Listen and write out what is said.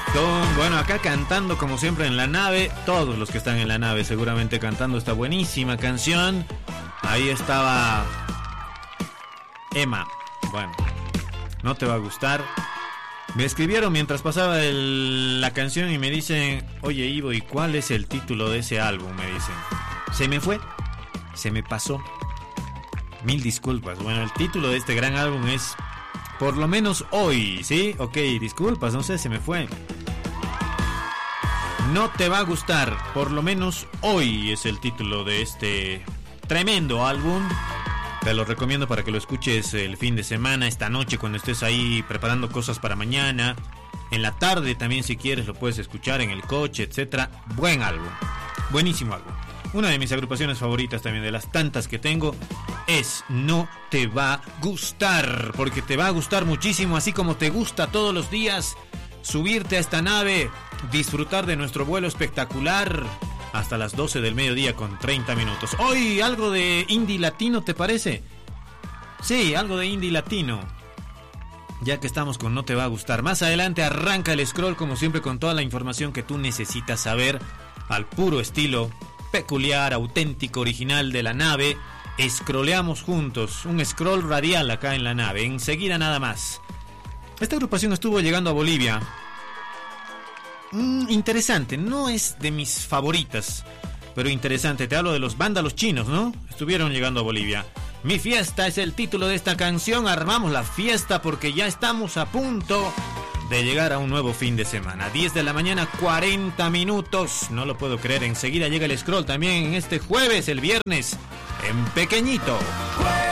Bueno, acá cantando como siempre en la nave, todos los que están en la nave seguramente cantando esta buenísima canción. Ahí estaba Emma. Bueno, no te va a gustar. Me escribieron mientras pasaba la canción y me dicen: oye Ivo, ¿y cuál es el título de ese álbum? Me dicen. Se me fue, se me pasó. Mil disculpas. Bueno, el título de este gran álbum es Por lo menos hoy, ¿sí? Ok, disculpas, no sé, se me fue. No te va a gustar, por lo menos hoy es el título de este tremendo álbum. Te lo recomiendo para que lo escuches el fin de semana, esta noche cuando estés ahí preparando cosas para mañana. En la tarde también, si quieres, lo puedes escuchar en el coche, etc. Buen álbum, buenísimo álbum. Una de mis agrupaciones favoritas también, de las tantas que tengo, es No Te Va a Gustar, porque te va a gustar muchísimo, así como te gusta todos los días subirte a esta nave, disfrutar de nuestro vuelo espectacular hasta las 12 del mediodía con 30 minutos. Hoy algo de indie latino, ¿te parece? Sí, algo de indie latino, ya que estamos con No Te Va a Gustar. Más adelante arranca el scroll, como siempre, con toda la información que tú necesitas saber, al puro estilo peculiar, auténtico, original de la nave. Scrolleamos juntos, un scroll radial acá en la nave, enseguida nada más. Esta agrupación estuvo llegando a Bolivia. Interesante, no es de mis favoritas, pero interesante. Te hablo de los Vándalos Chinos, ¿no? Estuvieron llegando a Bolivia. Mi fiesta es el título de esta canción. Armamos la fiesta porque ya estamos a punto de llegar a un nuevo fin de semana. 10 de la mañana, 40 minutos. No lo puedo creer. Enseguida llega el scroll también en este jueves, el viernes, en pequeñito.